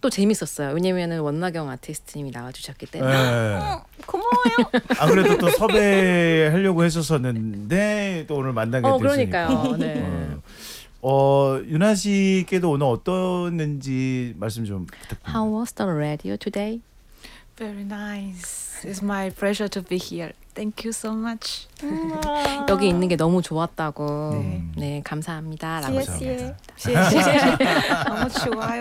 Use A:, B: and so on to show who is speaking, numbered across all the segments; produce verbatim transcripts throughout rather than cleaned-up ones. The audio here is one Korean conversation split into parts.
A: 또 재밌었어요. 왜냐면은 원나경 아티스트님이 나와주셨기 때문에.
B: 네.
C: 어, 고마워요.
B: 안 그래도 또 섭외하려고 했었었는데 또 오늘 만나게
A: 어,
B: 됐으니까.
A: 그러니까요. 네.
B: 어, 어, 유나 씨께도 오늘 어떠는지 말씀 좀 부탁드립니다.
A: How was the radio today?
C: Very nice. It's my pleasure to be here. Thank you so much.
A: 여기 있는 게 너무 좋았다고.
C: 네.
A: 네, 감사합니다. 라고
B: 감사합니다.
C: 너무 좋아요.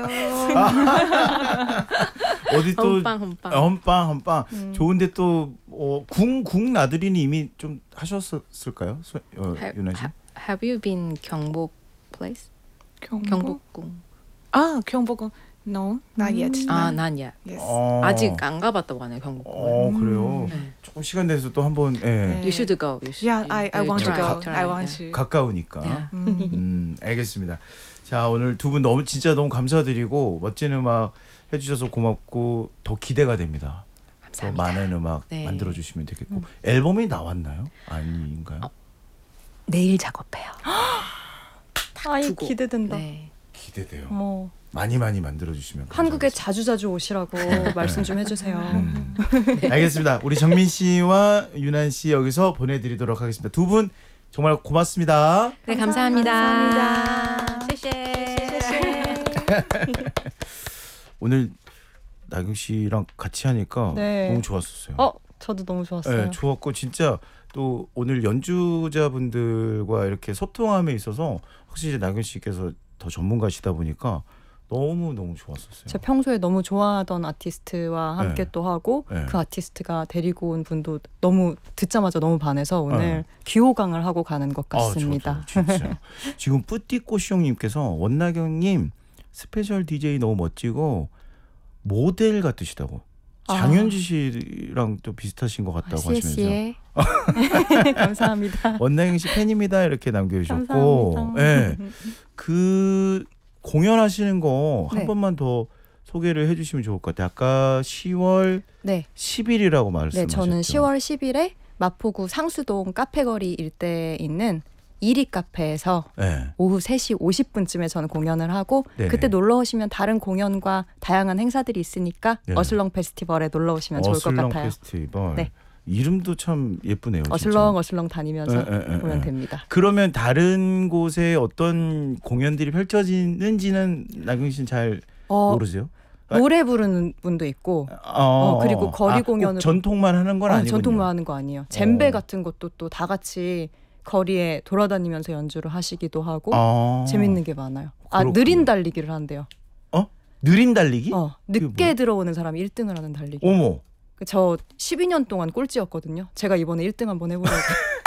B: 어디 또
A: 홈빵 홈빵.
B: 어, 홈빵 홈빵
C: 음.
B: 좋은데 또 어, 궁, 궁 나들이는 이미 좀 하셨을까요? 소, 어,
A: Ha-
B: 유나 씨?
A: ha- Have you been 경복 place?
C: 경복?
A: 경복궁.
C: 아, 경복궁. No, not yet.
A: 아, 난 야.
C: Yes.
B: 어,
A: 아직 안 가봤다고 하네요, 경복궁.
B: 어, 그래요.
A: 네.
B: 조금 시간 내서 또 한번 예.
C: 네.
A: You should go. You should.
C: Yeah, I I
A: you
C: want to
A: try,
C: go.
A: try,
C: I
A: yeah.
C: want to.
B: 가까우니까.
A: Yeah.
C: 음.
B: 음, 알겠습니다. 자, 오늘 두 분 너무 진짜 너무 감사드리고 멋진 음악 해주셔서 고맙고 더 기대가 됩니다. 더
A: 감사합니다.
B: 많은 음악
A: 네.
B: 만들어 주시면 되겠고 앨범이 나왔나요? 아닌가요?
A: 어. 내일 작업해요.
D: 아이
A: 두고.
D: 기대된다.
A: 네.
B: 기대돼요.
D: 뭐
B: 많이 많이 만들어 주시면
D: 한국에 자주 자주 오시라고 말씀 좀 해주세요.
B: 음. 알겠습니다. 우리 정민 씨와 유난 씨 여기서 보내드리도록 하겠습니다. 두 분 정말 고맙습니다.
A: 네, 감사합니다.
D: 감사합니다.
A: 쉐쉐.
B: 오늘 나경 씨랑 같이 하니까
D: 네.
B: 너무 좋았었어요.
D: 어, 저도 너무 좋았어요.
B: 네, 좋았고 진짜 또 오늘 연주자분들과 이렇게 소통함에 있어서 확실히 나경 씨께서 더 전문가시다 보니까 너무 너무 좋았었어요.
D: 제가 평소에 너무 좋아하던 아티스트와 함께
B: 네.
D: 또 하고
B: 네.
D: 그 아티스트가 데리고 온 분도 너무 듣자마자 너무 반해서 오늘
B: 네.
D: 귀호강을 하고 가는 것 같습니다.
B: 아, 저도 진짜. 지금 뿌띠꼬시형님께서 원나경님 스페셜 디제이 너무 멋지고 모델 같으시다고.
D: 아.
B: 장현지 씨랑 또 비슷하신 것 같다고 하시면서
A: 시에시에.
D: 감사합니다.
B: 원나경 씨 팬입니다 이렇게 남겨주셨고,
D: 감사합니다.
B: 예, 그 공연하시는 거 한
D: 네.
B: 번만 더 소개를 해주시면 좋을 것 같아요. 아까 시월
D: 네,
B: 십일이라고 말씀하셨죠.
D: 네, 저는 시월 십일에 마포구 상수동 카페거리 일대에 있는 이리 카페에서
B: 네.
D: 오후 세 시 오십 분쯤에 저는 공연을 하고
B: 네네.
D: 그때 놀러 오시면 다른 공연과 다양한 행사들이 있으니까
B: 네.
D: 어슬렁 페스티벌에 놀러 오시면 좋을 것
B: 어슬렁
D: 같아요.
B: 페스티벌.
D: 네.
B: 이름도 참 예쁘네요. 진짜.
D: 어슬렁 어슬렁 다니면서
B: 에, 에, 에,
D: 보면
B: 에.
D: 됩니다.
B: 그러면 다른 곳에 어떤 공연들이 펼쳐지는지는 나경 씨는 잘
D: 어,
B: 모르세요?
D: 노래 부르는 분도 있고
B: 어,
D: 어, 그리고 거리
B: 아, 꼭
D: 공연으로-
B: 전통만 하는 건
D: 어,
B: 아니군요.
D: 전통만 하는 거 아니에요. 젬베
B: 어.
D: 같은 것도 또 다 같이 거리에 돌아다니면서 연주를 하시기도 하고
B: 아.
D: 재밌는 게 많아요. 아,
B: 그렇군요.
D: 느린 달리기를 한대요.
B: 느린 달리기?
D: 어,
B: 그게
D: 늦게
B: 뭐야?
D: 들어오는 사람이 일 등을 하는 달리기.
B: 어머.
D: 저 십이 년 동안 꼴찌였거든요. 제가 이번에 일 등 한번 해보려고.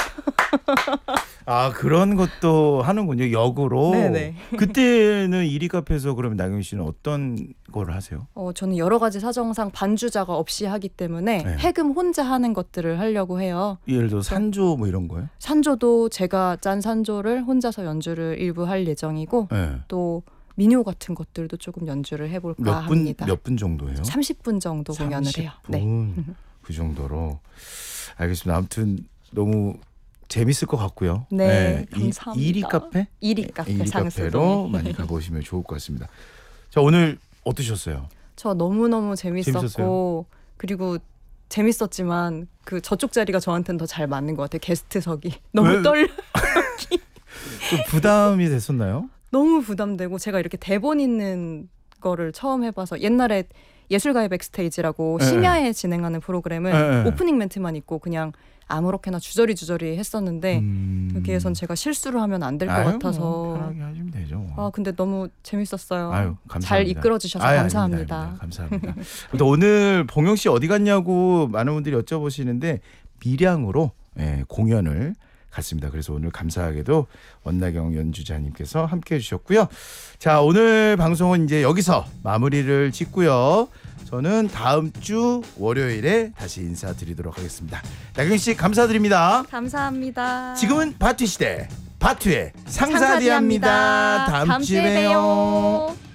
B: 아 그런 것도 하는군요. 역으로.
D: 네네.
B: 그때는 이리 카페에서 그러면 나경 씨는 어떤 거를 하세요?
D: 어, 저는 여러 가지 사정상 반주자가 없이 하기 때문에
B: 네.
D: 해금 혼자 하는 것들을 하려고 해요.
B: 예를 들어 산조 뭐 이런 거요?
D: 산조도 제가 짠 산조를 혼자서 연주를 일부 할 예정이고
B: 네.
D: 또 민요 같은 것들도 조금 연주를 해볼까
B: 몇 분
D: 합니다.
B: 몇 분 정도예요?
D: 삼십 분 정도 공연을 해요. 네.
B: 삼십 분. 그 정도로. 알겠습니다. 아무튼 너무 재밌을 것 같고요.
D: 네,
B: 이-
D: 감사합니다.
B: 이리 카페?
D: 이리 카페
B: 이리 카페로
D: 상수동.
B: 많이 가보시면 좋을 것 같습니다. 자 오늘 어떠셨어요?
D: 저 너무너무 재밌었고
B: 재밌었어요?
D: 그리고 재밌었지만 그 저쪽 자리가 저한테는 더 잘 맞는 것 같아요. 게스트석이. 너무
B: 왜?
D: 떨려.
B: 좀 부담이 됐었나요?
D: 너무 부담되고 제가 이렇게 대본 있는 거를 처음 해봐서 옛날에 예술가의 백스테이지라고
B: 네.
D: 심야에 진행하는 프로그램은
B: 네.
D: 오프닝 멘트만 있고 그냥 아무렇게나 주저리 주저리 했었는데
B: 음...
D: 여기에선 제가 실수를 하면 안 될 것
B: 아유,
D: 같아서
B: 뭐 편하게 하시면 되죠. 뭐.
D: 아 근데 너무 재밌었어요.
B: 아유, 감사합니다.
D: 잘 이끌어 주셔서
B: 아유,
D: 감사합니다.
B: 아닙니다, 아닙니다. 감사합니다. 또 오늘 봉영 씨 어디 갔냐고 많은 분들이 여쭤보시는데 밀양으로 예, 공연을 갔습니다. 그래서 오늘 감사하게도 원나경 연주자님께서 함께 해주셨고요. 자 오늘 방송은 이제 여기서 마무리를 짓고요. 저는 다음 주 월요일에 다시 인사드리도록 하겠습니다. 나경 씨 감사드립니다.
D: 감사합니다.
B: 지금은 바투 시대 바투의 상사디아입니다.
D: 상사디아입니다.
B: 다음,
D: 다음
B: 주에
D: 주에
B: 봬요.
D: 봬요.